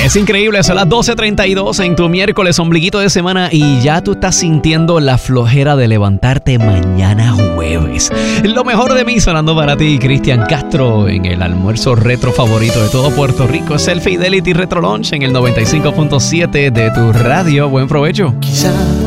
Es increíble, son las 12:32 en tu miércoles, ombliguito de semana, y ya tú estás sintiendo la flojera de levantarte mañana jueves. Lo mejor de mí sonando para ti, Cristian Castro, en el almuerzo retro favorito de todo Puerto Rico. Es el Fidelity Retro Lunch en el 95.7 de tu radio. Buen provecho. Quizá